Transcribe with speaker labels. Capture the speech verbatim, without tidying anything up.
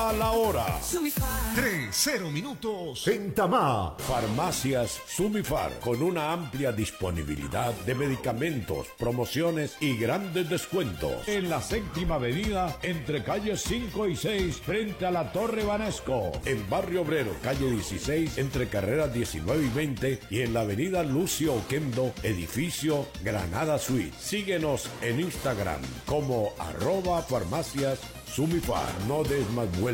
Speaker 1: da la hora.
Speaker 2: Tres, cero minutos.
Speaker 1: En Tamá, Farmacias Sumifar, con una amplia disponibilidad de medicamentos, promociones y grandes descuentos. En la séptima avenida, entre calles cinco y seis, frente a la Torre Banesco. En Barrio Obrero, calle dieciséis, entre carreras diecinueve y veinte. Y en la avenida Lucio Oquendo, edificio Granada Suite. Síguenos en Instagram como arroba farmacias Sumifar. No des más vueltas